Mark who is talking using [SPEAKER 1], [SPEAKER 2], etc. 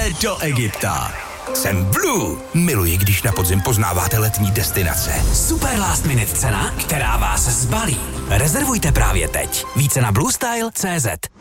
[SPEAKER 1] do Egypta. Jsem Blue. Miluji, když na podzim poznáváte letní destinace.
[SPEAKER 2] Super last minute cena, která vás zbalí. Rezervujte právě teď. Více na bluestyle.cz.